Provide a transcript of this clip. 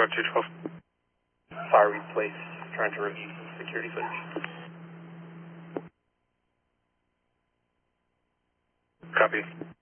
212. Fire replace, trying to review security footage. Copy.